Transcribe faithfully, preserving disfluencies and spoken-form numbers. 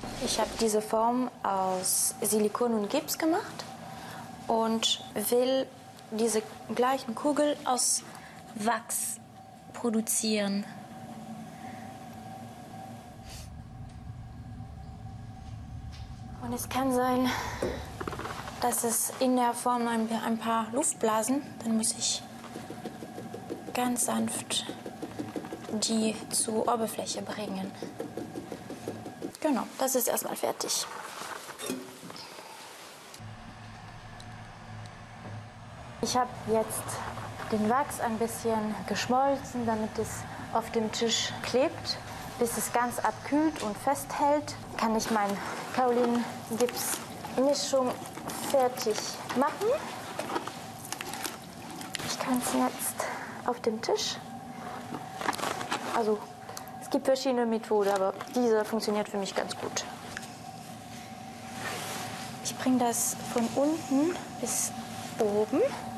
Ich habe diese Form aus Silikon und Gips gemacht und will diese gleichen Kugel aus Wachs produzieren. Und es kann sein, dass es in der Form ein, ein paar Luftblasen, dann muss ich ganz sanft die zur Oberfläche bringen. Genau, das ist erstmal fertig. Ich habe jetzt den Wachs ein bisschen geschmolzen, damit es auf dem Tisch klebt. Bis es ganz abkühlt und festhält, kann ich meine Kaolin-Gips-Mischung fertig machen. Ich kann es jetzt auf dem Tisch. Also, es gibt verschiedene Methoden, aber diese funktioniert für mich ganz gut. Ich bringe das von unten bis oben.